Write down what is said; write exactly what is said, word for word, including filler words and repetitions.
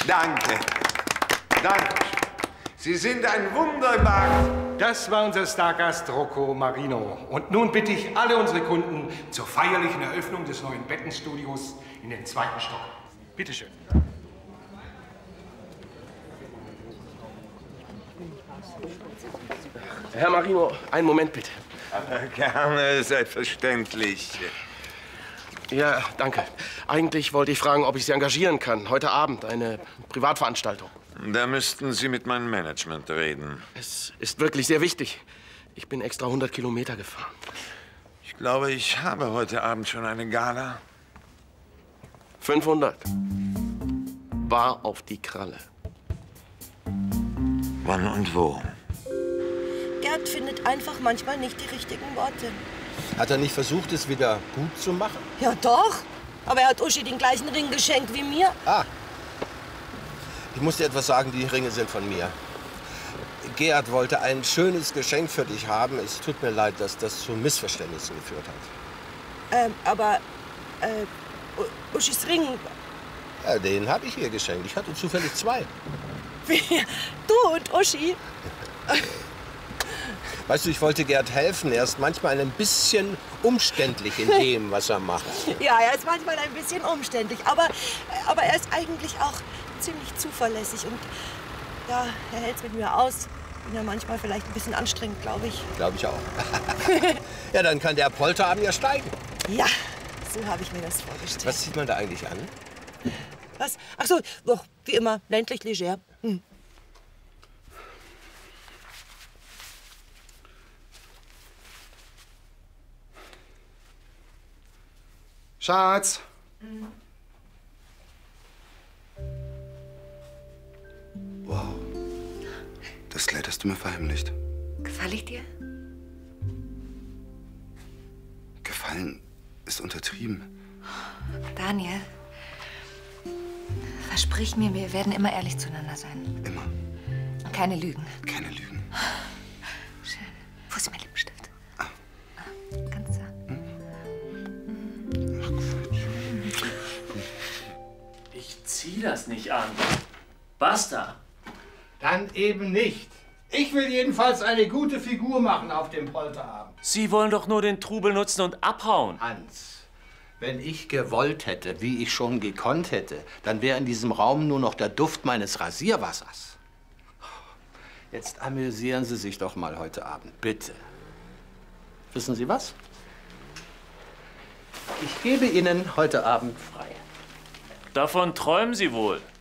Danke. Danke. Sie sind ein wunderbar. Das war unser Stargast Rocco Marino. Und nun bitte ich alle unsere Kunden zur feierlichen Eröffnung des neuen Bettenstudios in den zweiten Stock. Bitte schön. Herr Marino, einen Moment bitte. Aber gerne, selbstverständlich. Ja, danke. Eigentlich wollte ich fragen, ob ich Sie engagieren kann. Heute Abend eine Privatveranstaltung. Da müssten Sie mit meinem Management reden. Es ist wirklich sehr wichtig. Ich bin extra hundert Kilometer gefahren. Ich glaube, ich habe heute Abend schon eine Gala. fünfhundert. Bar auf die Kralle. Wann und wo? Gerd findet einfach manchmal nicht die richtigen Worte. Hat er nicht versucht, es wieder gut zu machen? Ja doch, aber er hat Uschi den gleichen Ring geschenkt wie mir. Ah. Ich muss dir etwas sagen, die Ringe sind von mir. Gerd wollte ein schönes Geschenk für dich haben. Es tut mir leid, dass das zu Missverständnissen geführt hat. Ähm, aber äh, Uschis Ring... Ja, den habe ich ihr geschenkt. Ich hatte zufällig zwei. Wie? Du und Uschi? Weißt du, ich wollte Gerd helfen. Er ist manchmal ein bisschen umständlich in dem, was er macht. Ja, er ist manchmal ein bisschen umständlich, aber, aber er ist eigentlich auch ziemlich zuverlässig. Und ja, er hält es mit mir aus. Bin ja manchmal vielleicht ein bisschen anstrengend, glaube ich. Glaube ich auch. Ja, dann kann der Polterabend ja steigen. Ja, so habe ich mir das vorgestellt. Was zieht man da eigentlich an? Was? Ach so, doch, wie immer, ländlich leger. Hm. Schatz. Mhm. Wow. Das Kleid hast du mir verheimlicht. Gefall ich dir? Gefallen ist untertrieben. Daniel, versprich mir, wir werden immer ehrlich zueinander sein. Immer. Und keine Lügen. Keine Lügen. Schön. Wo ist mein Lippenstift? Ah. Ganz zart. Hm? Ach, Quatsch. Ich zieh das nicht an. Basta. Dann eben nicht. Ich will jedenfalls eine gute Figur machen auf dem Polterabend. Sie wollen doch nur den Trubel nutzen und abhauen. Hans, wenn ich gewollt hätte, wie ich schon gekonnt hätte, dann wäre in diesem Raum nur noch der Duft meines Rasierwassers. Jetzt amüsieren Sie sich doch mal heute Abend, bitte. Wissen Sie was? Ich gebe Ihnen heute Abend frei. Davon träumen Sie wohl.